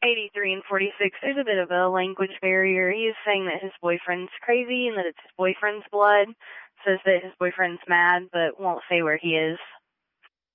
83 and 46, there's a bit of a language barrier. He is saying that his boyfriend's crazy and that it's his boyfriend's blood. Says that his boyfriend's mad, but won't say where he is.